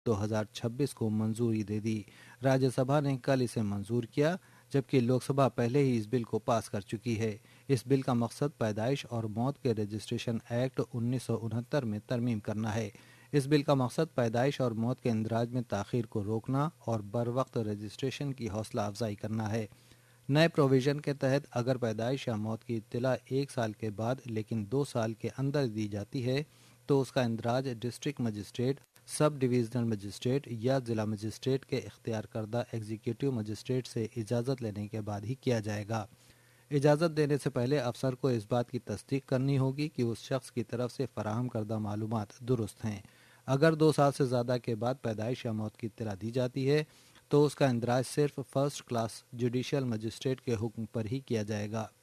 2026 کو منظوری دے دی۔ راجیہ سبھا نے کل اسے منظور کیا، جبکہ لوک سبھا پہلے ہی اس بل کو پاس کر چکی ہے۔ اس بل کا مقصد پیدائش اور موت کے رجسٹریشن ایکٹ 1969 میں ترمیم کرنا ہے۔ اس بل کا مقصد پیدائش اور موت کے اندراج میں تاخیر کو روکنا اور بروقت رجسٹریشن کی حوصلہ افزائی کرنا ہے۔ نئے پروویژن کے تحت اگر پیدائش یا موت کی اطلاع 1 سال کے بعد لیکن 2 سال کے اندر دی جاتی ہے تو اس کا اندراج district magistrate, sub divisional magistrate یا ضلع مجسٹریٹ کے اختیار کردہ ایگزیکٹو مجسٹریٹ سے اجازت لینے کے بعد ہی کیا جائے گا۔ اجازت دینے سے پہلے افسر کو اس بات کی تصدیق کرنی ہوگی کہ اس شخص کی طرف سے فراہم کردہ معلومات درست ہیں۔ اگر 2 سال سے زیادہ کے بعد پیدائش یا موت کی اطلاع دی جاتی ہے تو اس کا اندراج صرف فرسٹ کلاس جوڈیشل مجسٹریٹ کے حکم پر ہی کیا جائے گا۔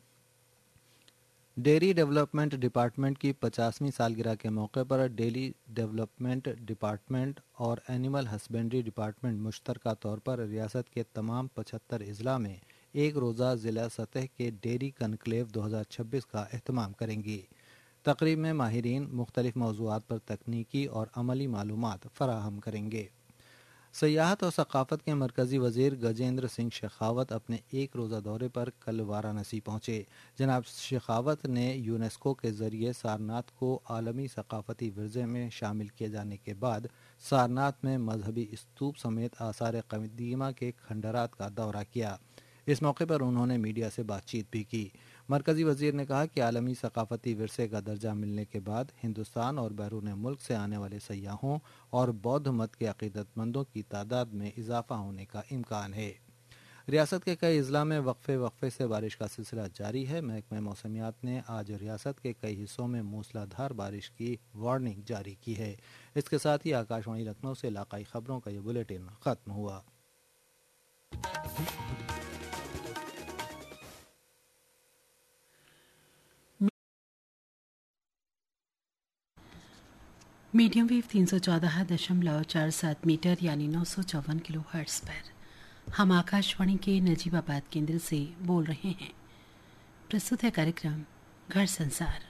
ڈیری ڈیولپمنٹ ڈپارٹمنٹ کی 50ویں سالگرہ کے موقع پر ڈیری ڈیولپمنٹ ڈپارٹمنٹ اور اینیمل ہسبینڈری ڈپارٹمنٹ مشترکہ طور پر ریاست کے تمام 75 اضلاع میں ایک روزہ ضلع سطح کے ڈیری کنکلیو 2026 کا اہتمام کریں گی۔ تقریب میں ماہرین مختلف موضوعات پر تکنیکی اور عملی معلومات فراہم کریں گے۔ سیاحت اور ثقافت کے مرکزی وزیر گجیندر سنگھ شیخاوت اپنے ایک روزہ دورے پر کل وارانسی پہنچے۔ جناب شیخاوت نے یونیسکو کے ذریعے سارناتھ کو عالمی ثقافتی ورثے میں شامل کیے جانے کے بعد سارناتھ میں مذہبی استوپ سمیت آثار قدیمہ کے کھنڈرات کا دورہ کیا۔ اس موقع پر انہوں نے میڈیا سے بات چیت بھی کی۔ مرکزی وزیر نے کہا کہ عالمی ثقافتی ورثے کا درجہ ملنے کے بعد ہندوستان اور بیرون ملک سے آنے والے سیاحوں اور بودھ مت کے عقیدت مندوں کی تعداد میں اضافہ ہونے کا امکان ہے۔ ریاست کے کئی اضلاع میں وقفے سے بارش کا سلسلہ جاری ہے۔ محکمہ موسمیات نے آج ریاست کے کئی حصوں میں موسلا دھار بارش کی وارننگ جاری کی ہے۔ اس کے ساتھ ہی آکاش وانی لکھنؤ سے علاقائی خبروں کا یہ بلیٹن ختم ہوا۔ میڈیم ویو 314.47 میٹر یعنی 954 کلو ہرٹز پر ہم آکاشوانی کے نجیب آباد کیندر سے بول رہے ہیں۔ پرستت ہے کارکرم گھر سنسار۔